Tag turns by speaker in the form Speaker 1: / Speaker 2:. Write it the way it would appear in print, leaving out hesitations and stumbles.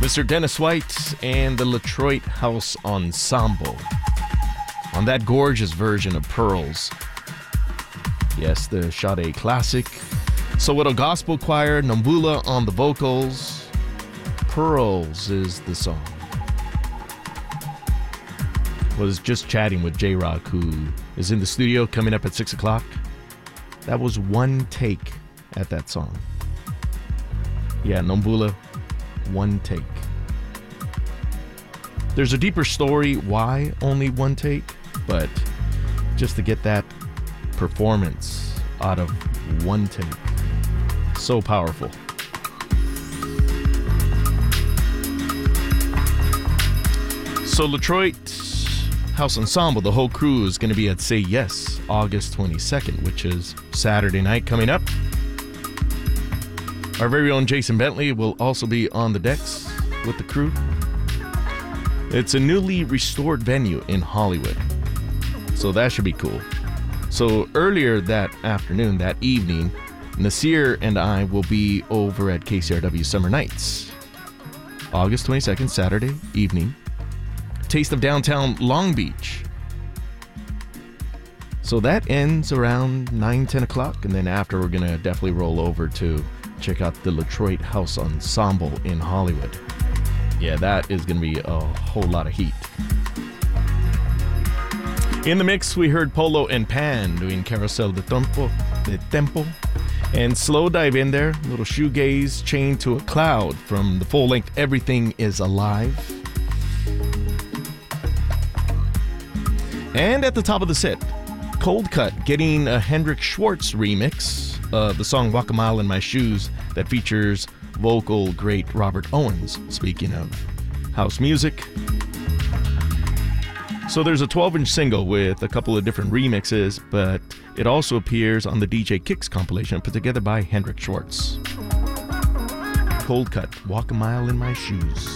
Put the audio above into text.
Speaker 1: Mr. Dennis White and the Detroit House Ensemble on that gorgeous version of Pearls. Yes, the Sade classic. Soweto Gospel Choir, Nambula on the vocals. Pearls is the song. Was just chatting with J-Rock, who is in the studio coming up at 6 o'clock. That was one take at that song. Yeah, Nambula, one take. There's a deeper story why only one take, but just to get that performance out of one take, so powerful. So Detroit House Ensemble, the whole crew is going to be at Say Yes August 22nd, which is Saturday night coming up. Our very own Jason Bentley will also be on the decks with the crew. It's a newly restored venue in Hollywood, so that should be cool. So earlier that afternoon, that evening, Nasir and I will be over at KCRW Summer Nights. August 22nd, Saturday evening. Taste of Downtown Long Beach. So that ends around 9-10 o'clock, and then after we're going to definitely roll over to check out the Detroit House Ensemble in Hollywood. Yeah, that is going to be a whole lot of heat. In the mix, we heard Polo and Pan doing Carousel de Tempo, and Slow Dive in there, little shoegaze, Chained to a Cloud from the full-length Everything is Alive. And at the top of the set, Cold Cut getting a Hendrik Schwartz remix of the song Walk a Mile in My Shoes that features vocal great Robert Owens, speaking of house music. So there's a 12-inch single with a couple of different remixes, but it also appears on the DJ Kicks compilation put together by Hendrik Schwartz. Cold Cut, Walk a Mile in My Shoes.